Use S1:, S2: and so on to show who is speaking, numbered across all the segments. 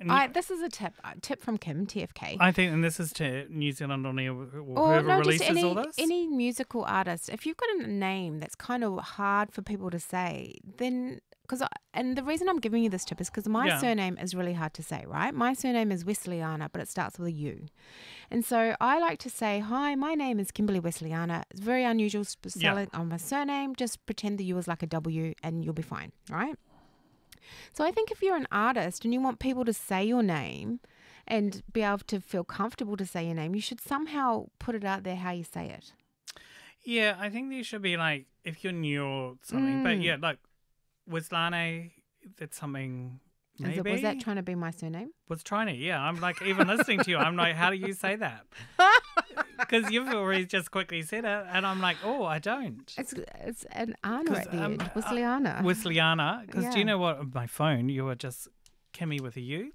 S1: This is a tip from Kim, TFK.
S2: I think, and this is to New Zealand On Air, or
S1: Or
S2: whoever
S1: no, just
S2: releases all this.
S1: any musical artist. If you've got a name that's kind of hard for people to say, then and the reason I'm giving you this tip is because my surname is really hard to say, right? My surname is Wesleyana, but it starts with a U. And so I like to say, hi, my name is Kimberly Wesleyana. It's very unusual spelling on my surname. Just pretend the U is like a W and you'll be fine, right? So I think if you're an artist and you want people to say your name and be able to feel comfortable to say your name, you should somehow put it out there how you say it.
S2: Yeah, I think there should be like, if you're new or something, but yeah, like Weslane, that's something maybe.
S1: Was that trying to be my surname?
S2: Was trying to, yeah. I'm like, even listening to you, I'm like, how do you say that? Because you've already just quickly said it, and I'm like, oh, I don't.
S1: It's an Anna at the end, Wesleyana.
S2: Wesleyana, because do you know what, on my phone, you were just Kimmy with a U.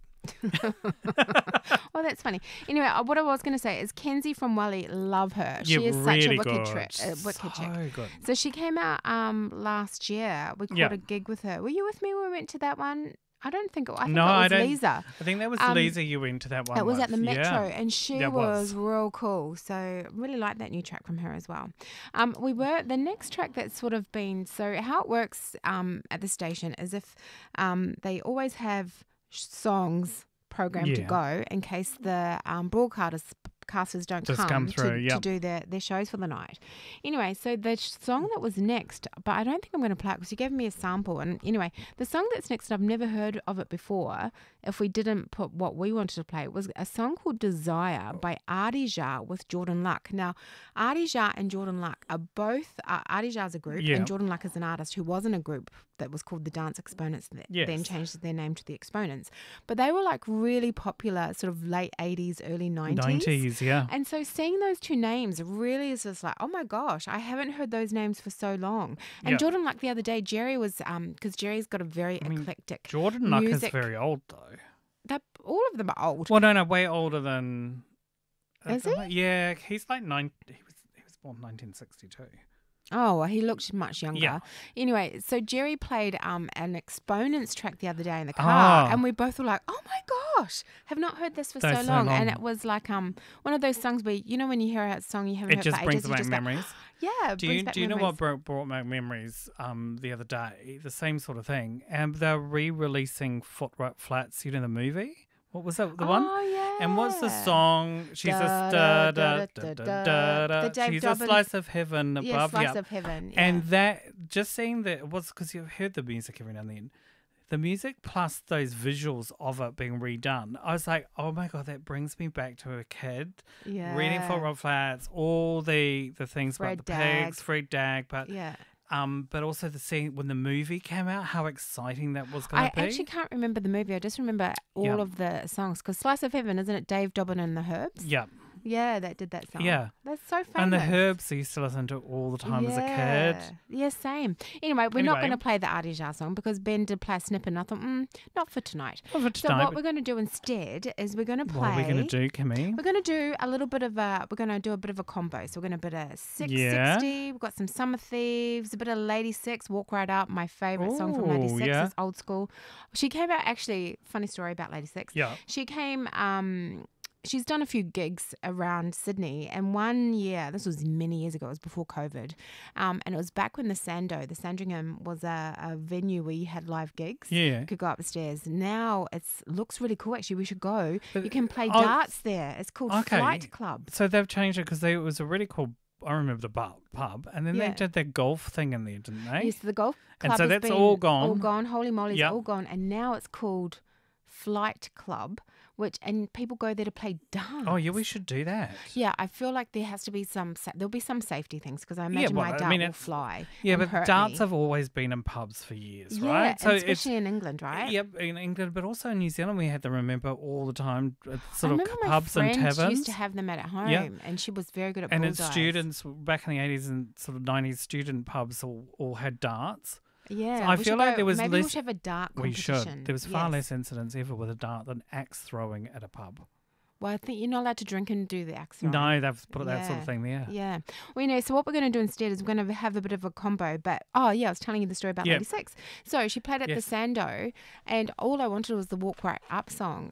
S1: Well, that's funny. Anyway, what I was going to say is Kenzie from Wally, love her. She is
S2: really
S1: such a wicked
S2: good.
S1: chick.
S2: Good.
S1: So she came out last year. We caught a gig with her. Were you with me when we went to that one? I think it was Lisa.
S2: I think that was Lisa you went to that one.
S1: It was at the Metro, and she was real cool. So really like that new track from her as well. The next track that's sort of been, so how it works at the station is if they always have songs programmed to go in case the broadcasters don't come to do their shows for the night. Anyway, so the song that was next, but I don't think I'm going to play it because you gave me a sample. And anyway, the song that's next, I've never heard of it before. If we didn't put what we wanted to play, it was a song called Desire by Ardija with Jordan Luck. Now, Ardija and Jordan Luck are both, Ardija's a group and Jordan Luck is an artist who was in a group that was called the Dance Exponents, then changed their name to the Exponents. But they were like really popular sort of late 80s, early 90s.
S2: Yeah.
S1: And so seeing those two names really is just like, oh my gosh, I haven't heard those names for so long. And Jordan Luck the other day, Jerry was, because Jerry's got a very eclectic
S2: Jordan Luck is very old though.
S1: All of them are old.
S2: Well, no, way older than.
S1: Is he?
S2: Yeah, he's like 9. He was born 1962.
S1: Oh, well, he looked much younger.
S2: Yeah.
S1: Anyway, so Jerry played an Exponents track the other day in the car, and we both were like, oh my gosh, have not heard this for so long. And it was like one of those songs where, you know, when you hear a song you haven't heard for ages,
S2: brings back memories.
S1: Yeah,
S2: do you know what brought back memories the other day? The same sort of thing. And they're re-releasing Foot Rut Flats, you know, the movie? What was that, the one?
S1: Oh, yeah.
S2: And what's the song? She's a she's a slice of heaven above.
S1: Yeah, slice of heaven. Yeah.
S2: And that, just seeing that, it was because you've heard the music every now and then. The music plus those visuals of it being redone, I was like, oh my God, that brings me back to a kid.
S1: Yeah.
S2: Reading Foot Rut Flats, all the things about the pigs, Fred Dagg, but...
S1: Yeah.
S2: But also the scene when the movie came out, how exciting that was going to be.
S1: I actually can't remember the movie. I just remember all of the songs. Because Slice of Heaven, isn't it Dave Dobbin and the Herbs?
S2: Yeah.
S1: Yeah, that did that song.
S2: Yeah.
S1: That's so famous.
S2: And the Herbs I used to listen to all the time as a kid.
S1: Yeah, same. Anyway, we're not going to play the Ardija song because Ben did play a snippet and I thought, not for tonight.
S2: Not for tonight.
S1: So what we're going to do instead is we're going to play...
S2: What are we going to do, Kimmy?
S1: We're going to do a little bit of a... We're going to do a bit of a combo. So we're going to do a bit of 660. We've got some Summer Thieves, a bit of Lady Six, Walk Right Up, my favourite song from Lady Six is Old School. She came out, actually, funny story about Lady Six.
S2: Yeah.
S1: She came... She's done a few gigs around Sydney, and one year, this was many years ago, it was before COVID, and it was back when the Sandringham was a venue where you had live gigs.
S2: Yeah.
S1: You could go upstairs. Now it looks really cool, actually. We should go. You can play darts there. It's called Flight Club.
S2: So they've changed it because it was a really cool, I remember the pub, and then they did their golf thing in there, didn't they?
S1: Yes, the golf club
S2: and so that's all gone.
S1: All gone. Holy moly, it's all gone. And now it's called Flight Club. And people go there to play dance.
S2: Oh, yeah, we should do that.
S1: Yeah, I feel like there has to be there'll be some safety things because I imagine my dart will fly.
S2: Yeah, but darts have always been in pubs for years, right?
S1: So especially in England, right?
S2: Yep, in England, but also in New Zealand, we had to remember all the time sort of pubs
S1: and
S2: taverns.
S1: My friend used to have them at home, and she was very good at
S2: and
S1: bullseyes.
S2: And students back in the 80s and sort of 90s, student pubs all had darts.
S1: Yeah,
S2: so I feel like there was
S1: maybe
S2: less.
S1: We should have a dart competition.
S2: We should. There was far less incidents ever with a dart than axe throwing at a pub.
S1: Well, I think you're not allowed to drink and do the axe throwing.
S2: No, they've put that sort of thing there.
S1: Yeah. Well, so what we're going to do instead is we're going to have a bit of a combo. But, I was telling you the story about Lady Six. So she played at the Sando, and all I wanted was the Walk Right Up song.